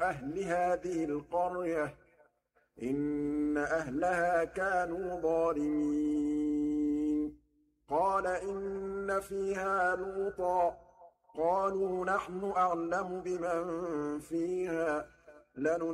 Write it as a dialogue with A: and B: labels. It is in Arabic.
A: أهل هذه القرية إن أهلها كانوا ظالمين قال إن فيها لوطا قالوا نحن أعلم بمن فيها